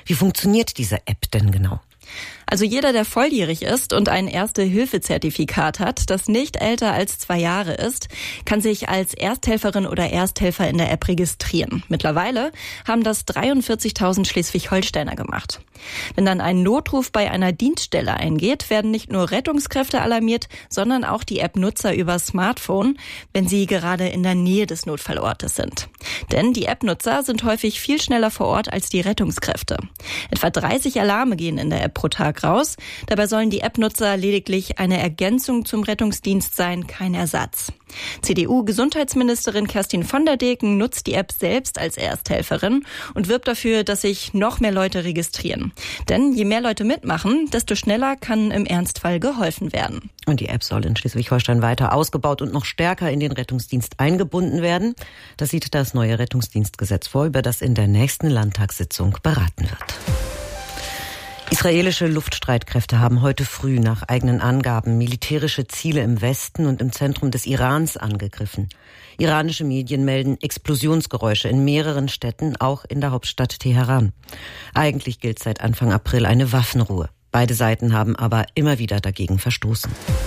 Wie funktioniert diese App denn genau? Also jeder, der volljährig ist und ein Erste-Hilfe-Zertifikat hat, das nicht älter als 2 Jahre ist, kann sich als Ersthelferin oder Ersthelfer in der App registrieren. Mittlerweile haben das 43.000 Schleswig-Holsteiner gemacht. Wenn dann ein Notruf bei einer Dienststelle eingeht, werden nicht nur Rettungskräfte alarmiert, sondern auch die App-Nutzer über Smartphone, wenn sie gerade in der Nähe des Notfallortes sind. Denn die App-Nutzer sind häufig viel schneller vor Ort als die Rettungskräfte. Etwa 30 Alarme gehen in der App pro Tag raus. Dabei sollen die App-Nutzer lediglich eine Ergänzung zum Rettungsdienst sein, kein Ersatz. CDU-Gesundheitsministerin Kerstin von der Deken nutzt die App selbst als Ersthelferin und wirbt dafür, dass sich noch mehr Leute registrieren. Denn je mehr Leute mitmachen, desto schneller kann im Ernstfall geholfen werden. Und die App soll in Schleswig-Holstein weiter ausgebaut und noch stärker in den Rettungsdienst eingebunden werden. Das sieht das neue Rettungsdienstgesetz vor, über das in der nächsten Landtagssitzung beraten wird. Israelische Luftstreitkräfte haben heute früh nach eigenen Angaben militärische Ziele im Westen und im Zentrum des Irans angegriffen. Iranische Medien melden Explosionsgeräusche in mehreren Städten, auch in der Hauptstadt Teheran. Eigentlich gilt seit Anfang April eine Waffenruhe. Beide Seiten haben aber immer wieder dagegen verstoßen.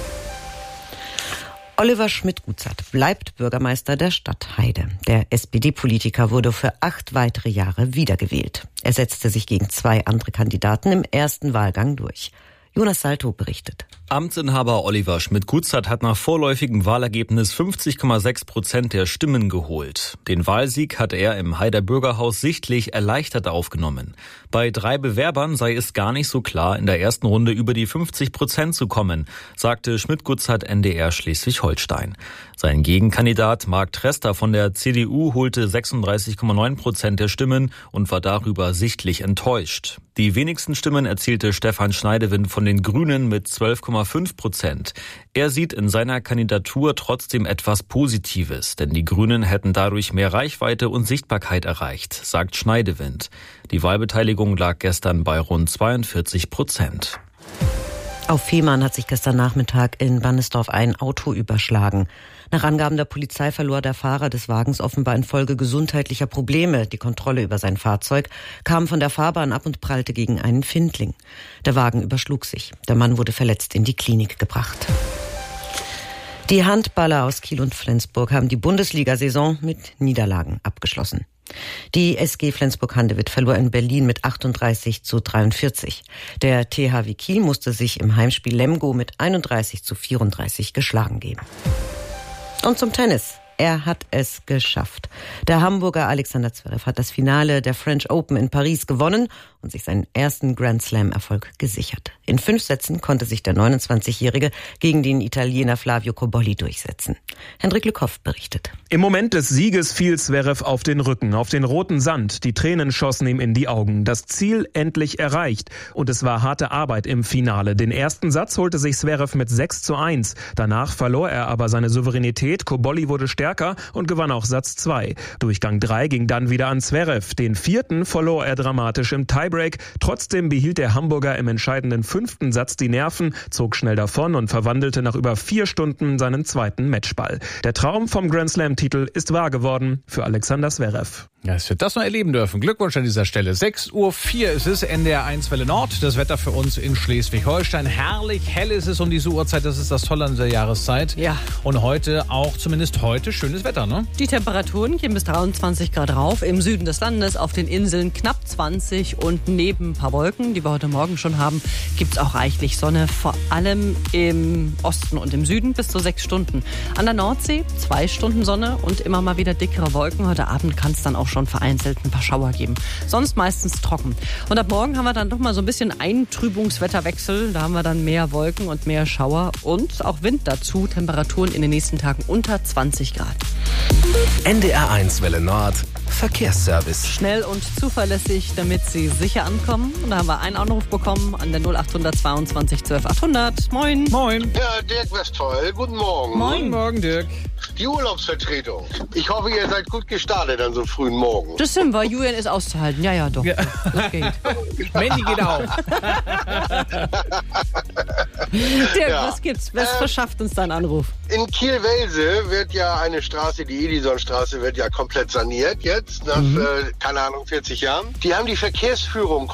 Oliver Schmidt-Gutzert bleibt Bürgermeister der Stadt Heide. Der SPD-Politiker wurde für 8 weitere Jahre wiedergewählt. Er setzte sich gegen 2 andere Kandidaten im ersten Wahlgang durch. Jonas Salto berichtet. Amtsinhaber Oliver Schmidt-Gutzert hat nach vorläufigem Wahlergebnis 50,6% der Stimmen geholt. Den Wahlsieg hat er im Heider Bürgerhaus sichtlich erleichtert aufgenommen. Bei 3 Bewerbern sei es gar nicht so klar, in der ersten Runde über die 50% zu kommen, sagte Schmidt-Gutzert NDR Schleswig-Holstein. Sein Gegenkandidat Marc Trester von der CDU holte 36,9% der Stimmen und war darüber sichtlich enttäuscht. Die wenigsten Stimmen erzielte Stefan Schneidewind von den Grünen mit 12,5%. Er sieht in seiner Kandidatur trotzdem etwas Positives, denn die Grünen hätten dadurch mehr Reichweite und Sichtbarkeit erreicht, sagt Schneidewind. Die Wahlbeteiligung lag gestern bei rund 42%. Auf Fehmarn hat sich gestern Nachmittag in Bannesdorf ein Auto überschlagen. Nach Angaben der Polizei verlor der Fahrer des Wagens offenbar infolge gesundheitlicher Probleme die Kontrolle über sein Fahrzeug, kam von der Fahrbahn ab und prallte gegen einen Findling. Der Wagen überschlug sich. Der Mann wurde verletzt in die Klinik gebracht. Die Handballer aus Kiel und Flensburg haben die Bundesliga-Saison mit Niederlagen abgeschlossen. Die SG Flensburg-Handewitt verlor in Berlin mit 38:43. Der THW Kiel musste sich im Heimspiel Lemgo mit 31:34 geschlagen geben. Und zum Tennis. Er hat es geschafft. Der Hamburger Alexander Zverev hat das Finale der French Open in Paris gewonnen und sich seinen ersten Grand Slam-Erfolg gesichert. In 5 Sätzen konnte sich der 29-Jährige gegen den Italiener Flavio Cobolli durchsetzen. Hendrik Lückhoff berichtet. Im Moment des Sieges fiel Zverev auf den Rücken, auf den roten Sand. Die Tränen schossen ihm in die Augen. Das Ziel endlich erreicht. Und es war harte Arbeit im Finale. Den ersten Satz holte sich Zverev mit 6:1. Danach verlor er aber seine Souveränität. Cobolli wurde stärker und gewann auch Satz 2. Durchgang 3 ging dann wieder an Zverev. Den 4. verlor er dramatisch im Tiebreak. Trotzdem behielt der Hamburger im entscheidenden 5. Satz die Nerven, zog schnell davon und verwandelte nach über 4 Stunden seinen zweiten Matchball. Der Traum vom Grand Slam-Titel ist wahr geworden für Alexander Zverev. Ja, es wird das noch erleben dürfen. Glückwunsch an dieser Stelle. 6:04 ist es, NDR 1 Welle Nord. Das Wetter für uns in Schleswig-Holstein. Herrlich hell ist es um diese Uhrzeit. Das ist das Tolle an dieser Jahreszeit. Ja. Und heute auch, zumindest heute, schönes Wetter, ne? Die Temperaturen gehen bis 23 Grad rauf. Im Süden des Landes, auf den Inseln knapp 20 und neben ein paar Wolken, die wir heute Morgen schon haben, gibt es auch reichlich Sonne. Vor allem im Osten und im Süden bis zu 6 Stunden. An der Nordsee 2 Stunden Sonne und immer mal wieder dickere Wolken. Heute Abend kann es dann auch schon vereinzelt ein paar Schauer geben. Sonst meistens trocken. Und ab morgen haben wir dann doch mal so ein bisschen Eintrübungswetterwechsel. Da haben wir dann mehr Wolken und mehr Schauer und auch Wind dazu. Temperaturen in den nächsten Tagen unter 20 Grad. NDR 1 Welle Nord. Verkehrsservice. Schnell und zuverlässig, damit Sie sicher ankommen. Und da haben wir einen Anruf bekommen an der 0800 22 12 800. Moin. Moin. Ja, Dirk Westphal, guten Morgen. Guten Morgen, Dirk. Die Urlaubsvertretung. Ich hoffe, ihr seid gut gestartet an so frühen Morgen. Das stimmt, weil Julian ist auszuhalten. Ja, doch. Ja. Das geht. Mandy geht auch. Dirk, Ja. was gibt's? Was verschafft uns dein Anruf? In Kiel-Welse wird ja eine Straße, die Edisonstraße, wird ja komplett saniert jetzt, nach, keine Ahnung, 40 Jahren. Die haben die Verkehrsführung